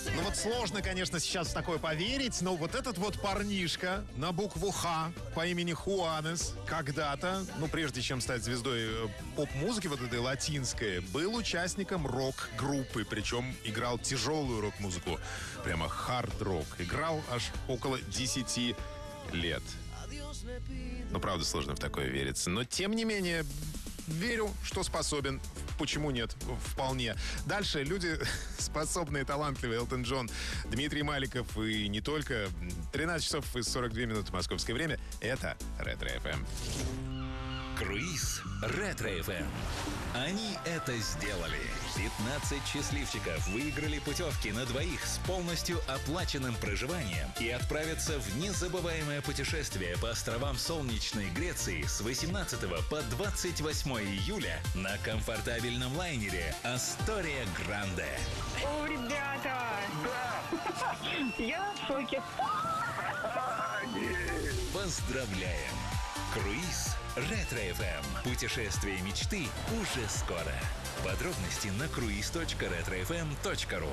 Ну вот сложно, конечно, сейчас в такое поверить, но вот этот вот парнишка на букву «Х» по имени Хуанес когда-то, ну прежде чем стать звездой поп-музыки вот этой латинской, был участником рок-группы, причем играл тяжелую рок-музыку, прямо хард-рок. Играл аж около 10 лет. Ну, правда, сложно в такое вериться. Но, тем не менее, верю, что способен. Почему нет? Вполне. Дальше люди способные, талантливые. Элтон Джон, Дмитрий Маликов и не только. 13 часов и 42 минуты московское время. Это Ретро-ФМ. Круиз Ретро-ФМ. Они это сделали. 15 счастливчиков выиграли путевки на двоих с полностью оплаченным проживанием и отправятся в незабываемое путешествие по островам солнечной Греции с 18 по 28 июля на комфортабельном лайнере «Астория Гранде». О, ребята! Да! Я в шоке. Поздравляем! Круиз Ретро-ФМ. Путешествие мечты уже скоро. Подробности на cruise.retrofm.ru.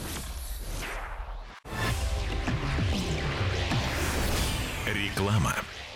Реклама.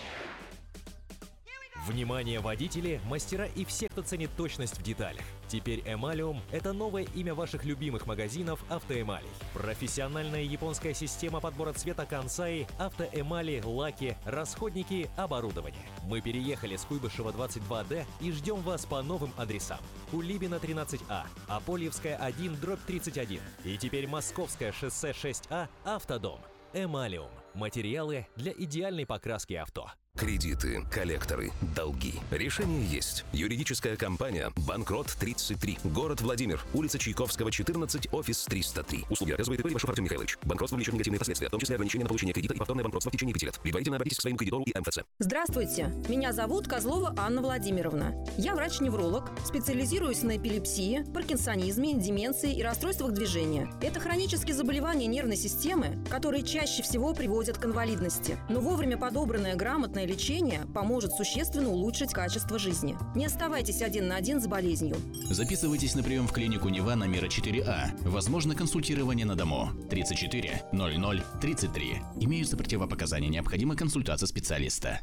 Внимание, водители, мастера и все, кто ценит точность в деталях. Теперь Эмалиум – это новое имя ваших любимых магазинов «Автоэмалей». Профессиональная японская система подбора цвета Kansai, автоэмали, лаки, расходники, оборудование. Мы переехали с Куйбышева 22D и ждем вас по новым адресам. Кулибина 13А, Апольевская 1/31 и теперь Московское шоссе 6А, Автодом. Эмалиум. Материалы для идеальной покраски авто. Кредиты, коллекторы, долги. Решение есть. Юридическая компания «Банкрот 33». Город Владимир. Улица Чайковского, 14, офис 303. Услуги оказывает ИП Левашов Артем Михайлович. Банкротство влечет негативные последствия, в том числе ограничение на получение кредита и повторное банкротство в течение 5 лет. Предварительно обратитесь к своему кредитору и МФЦ. Здравствуйте. Меня зовут Козлова Анна Владимировна. Я врач-невролог, специализируюсь на эпилепсии, паркинсонизме, деменции и расстройствах движения. Это хронические заболевания нервной системы, которые чаще всего приводят к инвалидности. Но вовремя подобранное грамотное лечение поможет существенно улучшить качество жизни. Не оставайтесь один на один с болезнью. Записывайтесь на прием в клинику Нева номера 4А. Возможно консультирование на дому. 34 00 33. Имеются противопоказания. Необходима консультация специалиста.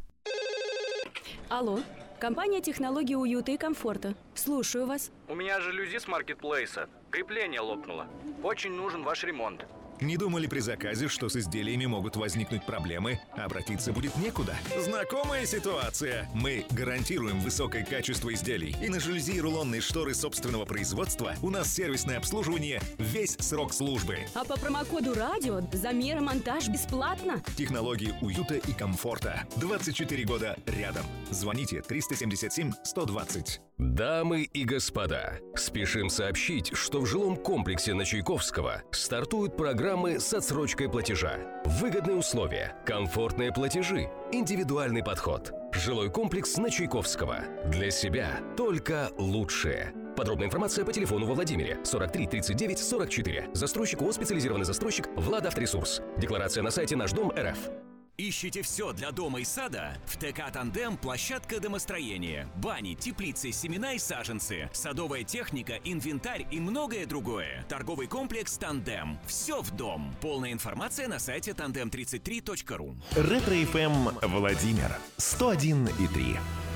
Алло. Компания технологии уюта и комфорта. Слушаю вас. У меня жалюзи с маркетплейса. Крепление лопнуло. Очень нужен ваш ремонт. Не думали при заказе, что с изделиями могут возникнуть проблемы, а обратиться будет некуда? Знакомая ситуация. Мы гарантируем высокое качество изделий. И на жалюзи и рулонные шторы собственного производства у нас сервисное обслуживание весь срок службы. А по промокоду «Радио» замер и монтаж бесплатно. Технологии уюта и комфорта. 24 года рядом. Звоните 377 120. Дамы и господа, спешим сообщить, что в жилом комплексе на Чайковского стартуют программы с отсрочкой платежа. Выгодные условия, комфортные платежи, индивидуальный подход. Жилой комплекс на Чайковского. Для себя только лучшее. Подробная информация по телефону во Владимире 43 39 44. Застройщик ООО «Специализированный застройщик» «Владавторесурс». Декларация на сайте «Наш дом РФ». Ищите все для дома и сада? В ТК «Тандем» площадка домостроения. Бани, теплицы, семена и саженцы, садовая техника, инвентарь и многое другое. Торговый комплекс «Тандем». Все в дом. Полная информация на сайте tandem33.ru. Ретро-ФМ Владимир 101,3.